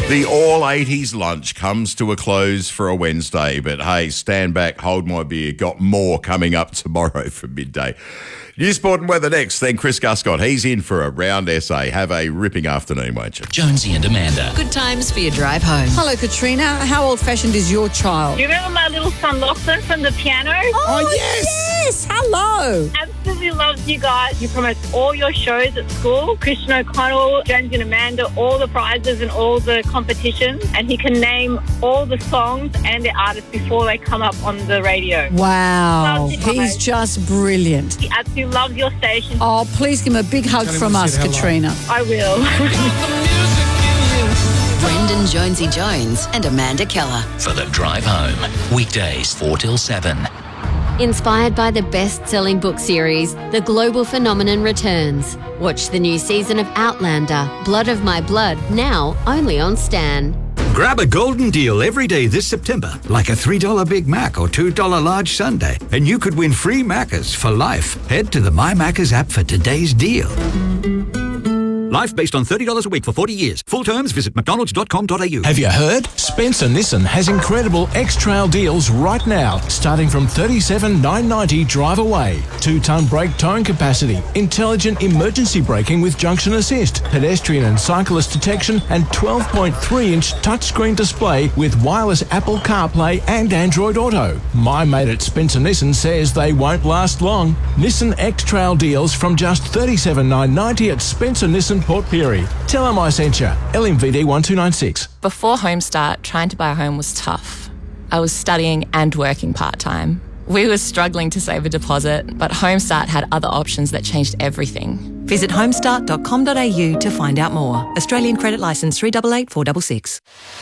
The all-80s lunch comes to a close for a Wednesday, but hey, stand back, hold my beer. Got more coming up tomorrow for midday. News, sport and weather next. Then Chris Guscott, he's in for a round essay. Have a ripping afternoon, won't you? Jonesy and Amanda. Good times for your drive home. Hello, Katrina. How old-fashioned is your child? Do you remember my little son Lachlan from the piano? Oh, yes. Hello. Absolutely loves you guys. He promotes all your shows at school. Christian O'Connell, Jonesy and Amanda, all the prizes and all the competitions. And he can name all the songs and the artists before they come up on the radio. Wow. Loves you He's guys. just brilliant. He absolutely loves your station. Oh, please give him a big hug from us, Katrina. I will. Brendan Jonesy Jones and Amanda Keller. For the drive home. Weekdays 4 till 7. Inspired by the best-selling book series, The Global Phenomenon returns. Watch the new season of Outlander, Blood of My Blood, now only on Stan. Grab a golden deal every day this September, like a $3 Big Mac or $2 large sundae, and you could win free Maccas for life. Head to the My Maccas app for today's deal. Life based on $30 a week for 40 years. Full terms, visit mcdonalds.com.au. Have you heard? Spencer Nissan has incredible X-Trail deals right now, starting from $37,990 drive away. 2-ton brake towing capacity, intelligent emergency braking with junction assist, pedestrian and cyclist detection, and 12.3-inch touchscreen display with wireless Apple CarPlay and Android Auto. My mate at Spencer Nissan says they won't last long. Nissan X-Trail deals from just $37,990 at Spencer Nissan Port Pirie. Tell them I sent you. LMVD 1296. Before Homestart, trying to buy a home was tough. I was studying and working part-time. We were struggling to save a deposit, but Homestart had other options that changed everything. Visit homestart.com.au to find out more. Australian credit licence 388 466.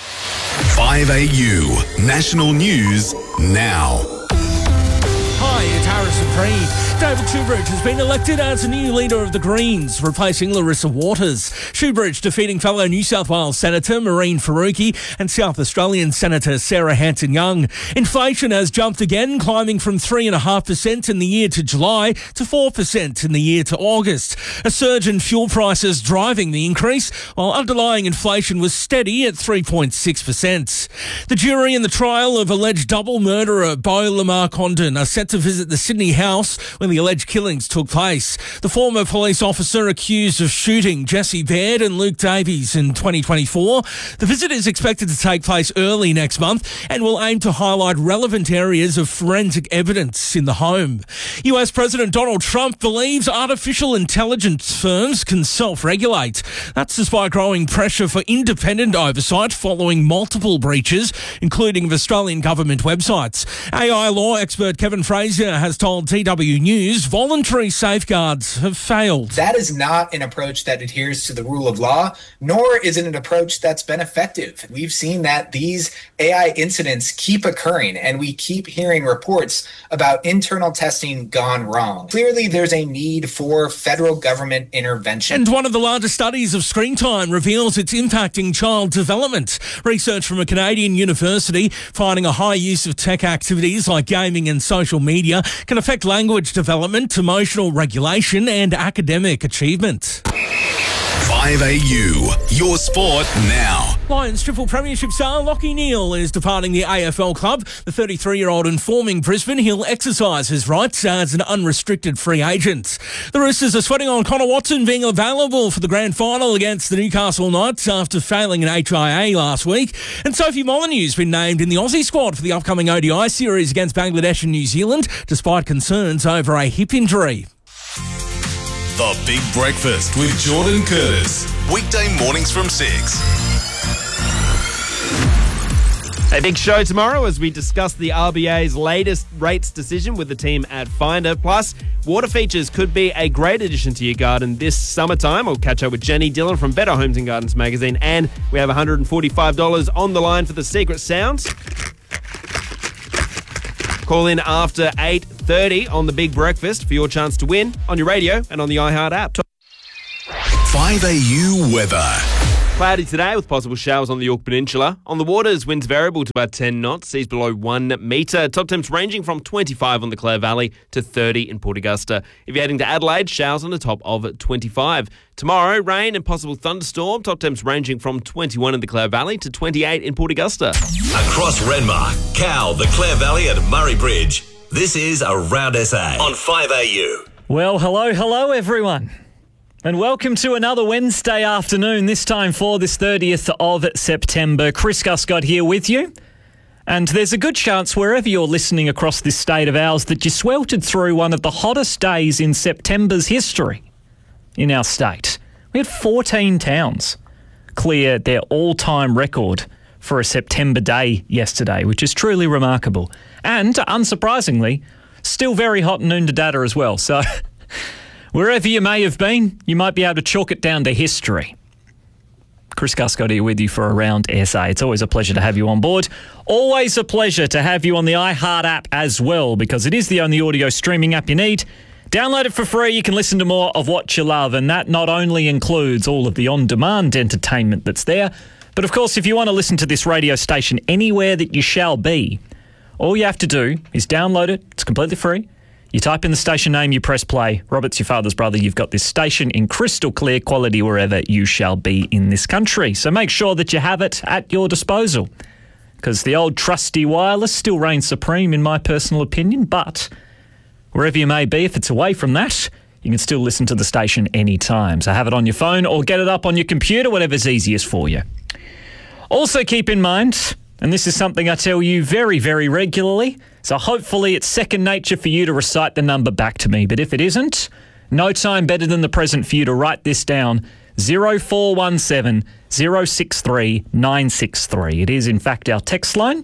5AU. National News now. Hi, it's Harrison Freed. David Shoebridge has been elected as the new leader of the Greens, replacing Larissa Waters. Shoebridge defeating fellow New South Wales Senator Maureen Faruqi and South Australian Senator Sarah Hanson-Young. Inflation has jumped again, climbing from 3.5% in the year to July to 4% in the year to August. A surge in fuel prices driving the increase, while underlying inflation was steady at 3.6%. The jury in the trial of alleged double murderer Beau Lamar Condon are set to visit the Sydney house when the alleged killings took place. The former police officer accused of shooting Jesse Baird and Luke Davies in 2024. The visit is expected to take place early next month and will aim to highlight relevant areas of forensic evidence in the home. US President Donald Trump believes artificial intelligence firms can self-regulate. That's despite growing pressure for independent oversight following multiple breaches, including of Australian government websites. AI law expert Kevin Fraser has told TW News voluntary safeguards have failed. That is not an approach that adheres to the rule of law, nor is it an approach that's been effective. We've seen that these AI incidents keep occurring, and we keep hearing reports about internal testing gone wrong. Clearly, there's a need for federal government intervention. And one of the largest studies of screen time reveals it's impacting child development. Research from a Canadian university finding a high use of tech activities like gaming and social media can affect language development, emotional regulation and academic achievement. 5AU. Your sport now. Lions triple premiership star Lachie Neale is departing the AFL club. The 33-year-old informing Brisbane he'll exercise his rights as an unrestricted free agent. The Roosters are sweating on Connor Watson being available for the grand final against the Newcastle Knights after failing an HIA last week. And Sophie Molyneux's been named in the Aussie squad for the upcoming ODI series against Bangladesh and New Zealand, despite concerns over a hip injury. The Big Breakfast with Jordan Curtis. Weekday mornings from 6. A big show tomorrow as we discuss the RBA's latest rates decision with the team at Finder. Plus, water features could be a great addition to your garden this summertime. We'll catch up with Jenny Dillon from Better Homes and Gardens magazine. And we have $145 on the line for the secret sounds. Call in after 8:30 on The Big Breakfast for your chance to win on your radio and on the iHeart app. 5AU weather. Cloudy today with possible showers on the York Peninsula. On the waters, winds variable to about 10 knots, seas below 1 metre. Top temps ranging from 25 on the Clare Valley to 30 in Port Augusta. If you're heading to Adelaide, showers on the top of 25. Tomorrow, rain and possible thunderstorm. Top temps ranging from 21 in the Clare Valley to 28 in Port Augusta. Across Renmark, Cow, the Clare Valley and Murray Bridge. This is Around SA on 5AU. Well, hello everyone. And welcome to another Wednesday afternoon, this time for this 30th of September. Chris Guscott here with you. And there's a good chance wherever you're listening across this state of ours that you sweltered through one of the hottest days in September's history in our state. We had 14 towns clear their all-time record for a September day yesterday, which is truly remarkable. And, unsurprisingly, still very hot in Oodnadatta as well. So, wherever you may have been, you might be able to chalk it down to history. Chris Guscott here with you for Around SA. It's always a pleasure to have you on board. Always a pleasure to have you on the iHeart app as well, because it is the only audio streaming app you need. Download it for free. You can listen to more of what you love, and that not only includes all of the on-demand entertainment that's there, but of course, if you want to listen to this radio station anywhere that you shall be, all you have to do is download it. It's completely free. You type in the station name, you press play. Robert's your father's brother. You've got this station in crystal clear quality wherever you shall be in this country. So make sure that you have it at your disposal, because the old trusty wireless still reigns supreme in my personal opinion. But wherever you may be, if it's away from that, you can still listen to the station anytime. So have it on your phone or get it up on your computer, whatever's easiest for you. Also keep in mind, and this is something I tell you very, very regularly, so hopefully it's second nature for you to recite the number back to me. But if it isn't, no time better than the present for you to write this down, 0417 063 963. It is, in fact, our text line.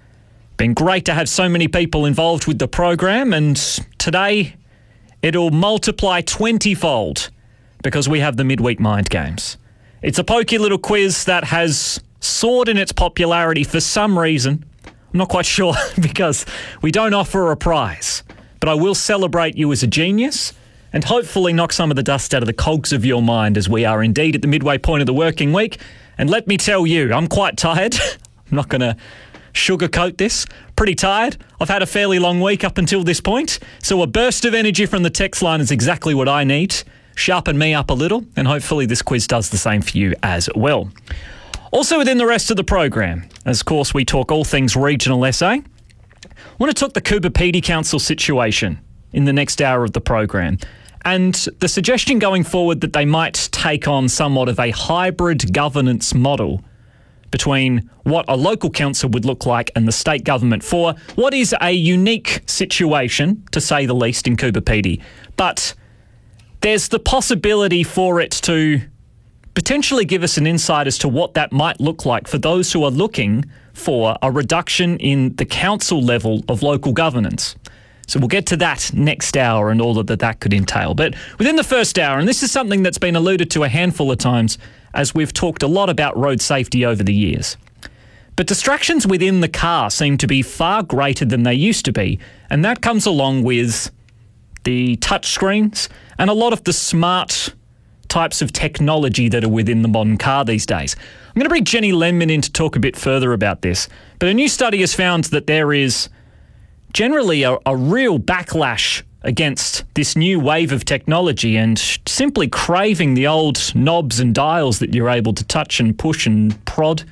Been great to have so many people involved with the program, and today it'll multiply 20-fold because we have the Midweek Mind Games. It's a pokey little quiz that has soared in its popularity for some reason. I'm not quite sure, because we don't offer a prize. But I will celebrate you as a genius and hopefully knock some of the dust out of the cogs of your mind, as we are indeed at the midway point of the working week. And let me tell you, I'm quite tired. I'm not going to sugarcoat this. Pretty tired. I've had a fairly long week up until this point. So a burst of energy from the text line is exactly what I need. Sharpen me up a little, and hopefully this quiz does the same for you as well. Also within the rest of the program, as of course we talk all things regional SA, I want to talk the Coober Pedy Council situation in the next hour of the program, and the suggestion going forward that they might take on somewhat of a hybrid governance model between what a local council would look like and the state government for what is a unique situation, to say the least, in Coober Pedy. But there's the possibility for it to potentially give us an insight as to what that might look like for those who are looking for a reduction in the council level of local governance. So we'll get to that next hour and all that could entail. But within the first hour, and this is something that's been alluded to a handful of times as we've talked a lot about road safety over the years, but distractions within the car seem to be far greater than they used to be, and that comes along with the touchscreens and a lot of the smart types of technology that are within the modern car these days. I'm going to bring Jenny Lenman in to talk a bit further about this, but a new study has found that there is generally a real backlash against this new wave of technology and simply craving the old knobs and dials that you're able to touch and push and prod,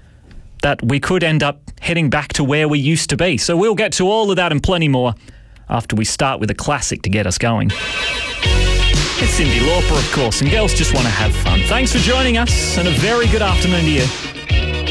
that we could end up heading back to where we used to be. So we'll get to all of that and plenty more after we start with a classic to get us going. It's Cyndi Lauper, of course, and girls just want to have fun. Thanks for joining us, and a very good afternoon to you.